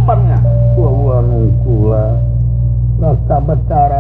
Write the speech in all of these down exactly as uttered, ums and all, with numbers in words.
depannya. Wa nungkula rasa betara.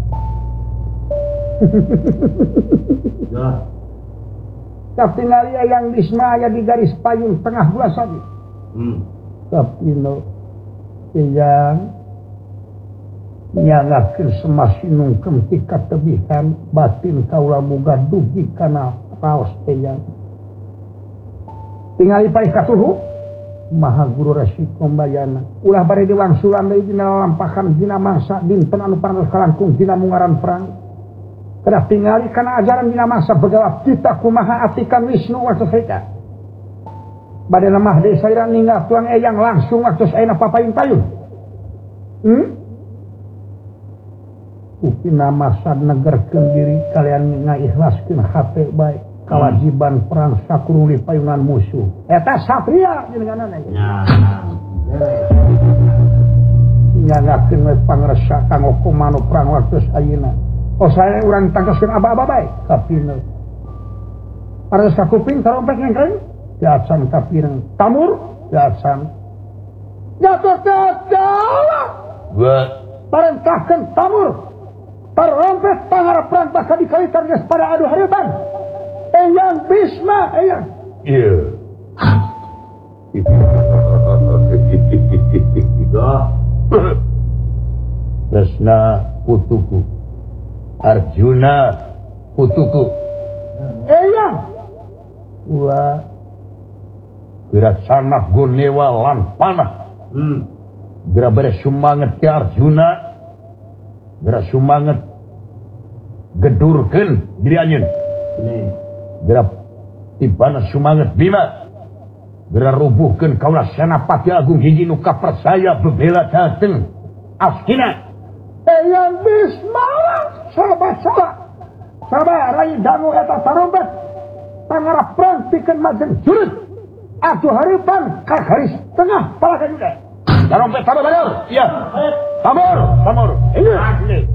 Ya. Katingali yang Bisma aya di garis payung tengah bulan saja. Hmm. Kapino yang nyalakeun semasinung tika tebihan batin kaula muga dugi kana raos eyang. Tingali paih katuhu Maha Guru Resi Kombayana. Ulah bari diwangsulan deui dina lampahan dina mangsa dinten anu parantos kalangkung dina mungaran perang. Kedah tingali kana ajaran dina mangsa begalap kita kumaha atikan Wisnu waktu saita. Bade lemah deui saira ninggal tuang eyang langsung waktu ayeuna papayun-payun. Hmm? Upina masa negerkeun diri kalian ngaikhlaskeun hate bae. Kewajiban perang sakuruli payungan musuh. Eta satria jenenganana. Ya. Nyanggakeun we pangresa kanggo komando perang waktu ayeuna. Oh saya urang tangkaskeun aba-aba bae kapina. Paras ka kuping tarompet ngengkeng. Jaatsan kapireng. Tamur jaatsan. Jatuh jatuh. Gua Parentahkeun tamur. Tarompet pangarep perang bakal dikalitar geus pada adu hareutan. Eyang Bisma, eyang. iya. Kresna putuku. Arjuna putuku. Eyang. Ua gerak sanak gunewa lan panah. Hmm. Gerak beres sumanget ke Arjuna. Gerak sumanget gedurkeun diri anjeun. Ini. Gerak tibana sumanget Bima. Gerak rubuhkeun kaula Senapati Agung hiji nu kapercaya bebela dateng Askina. Eyang Bisma, sahabat sahabat. Sahabat rai dangu eta tarompet. Pangarap perang pikeun majeng jurut. Atuh hareupan ka garis tengah palaka juga. Tarompet tabur. Iya. Tabur, tabur. Ini.